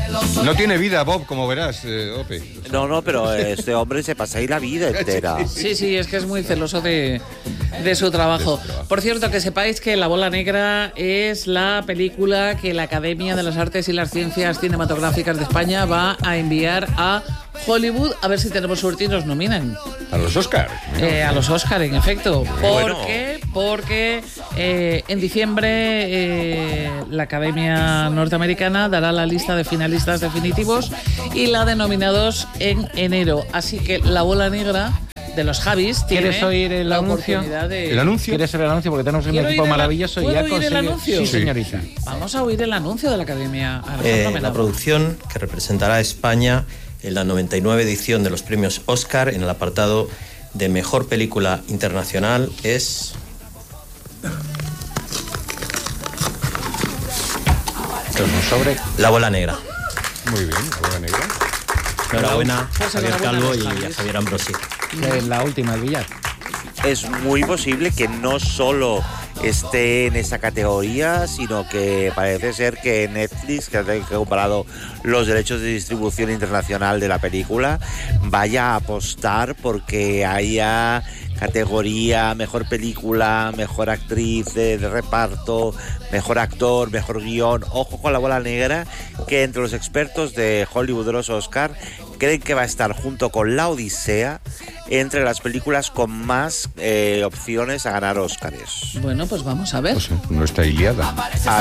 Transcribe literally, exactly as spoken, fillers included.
No tiene vida, Bob, como verás, eh, Ope. No, no, pero este hombre se pasa ahí la vida entera. Sí, sí, es que es muy celoso de, de su trabajo. Por cierto, que sepáis que La Bola Negra es la película que la Academia de las Artes y las Ciencias Cinematográficas de España va a enviar a Hollywood, a ver si tenemos suerte y nos nominan. A los Oscar. Eh, a los Oscar, en efecto. ¿Por Bueno. qué? Porque eh, en diciembre eh, la Academia Norteamericana dará la lista de finalistas definitivos y la de nominados en enero. Así que La Bola Negra de los Javis tiene ¿Quieres oír el la anuncio? oportunidad de... ¿El anuncio? ¿Quieres el anuncio? Porque tenemos un ¿Quiero equipo oír el- maravilloso y ¿puedo ya oír el conseguido... anuncio? Sí, Sí. señorita. Vamos a oír el anuncio de la Academia. Alejandro Eh, la Menado. producción que representará a España en la noventa y nueve edición de los premios Oscar en el apartado de Mejor Película Internacional es... Esto es un sobre. La Bola Negra. Muy bien, La Bola Negra. Enhorabuena Pues a Javier enhorabuena Calvo a los y a Javis. Javier Ambrosi. Eh, la última, el billar. Es muy posible que no solo esté en esa categoría, sino que parece ser que Netflix, que ha comprado los derechos de distribución internacional de la película, vaya a apostar porque haya categoría mejor película, mejor actriz de, de reparto, mejor actor, mejor guión. Ojo con La Bola Negra, que entre los expertos de Hollywood de los Oscar creen que va a estar junto con La Odisea entre las películas con más eh, opciones a ganar Óscares. Bueno, pues vamos a ver. Pues no está Iliada.